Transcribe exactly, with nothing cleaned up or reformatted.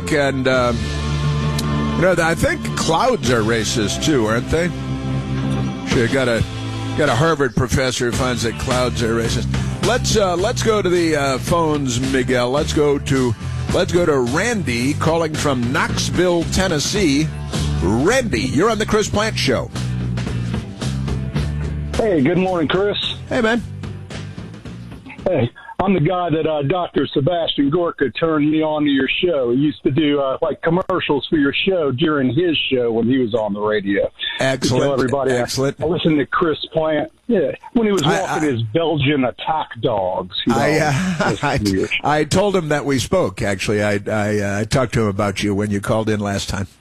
week, and um, you know, I think clouds are racist too, aren't they? Sure, got a got a Harvard professor who finds that clouds are racist. Let's uh, let's go to the uh, phones, Miguel. Let's go to let's go to Randy calling from Knoxville, Tennessee. Randy, you're on the Chris Plante Show. Hey, good morning, Chris. Hey, man. Hey, I'm the guy that uh, Doctor Sebastian Gorka turned me on to your show. He used to do uh, like commercials for your show during his show when he was on the radio. Excellent. Tell everybody, Excellent. I, I listened to Chris Plante. Yeah, when he was walking I, I, his Belgian attack dogs. You know, I, uh, I, I told him that we spoke. Actually, I I, uh, I talked to him about you when you called in last time.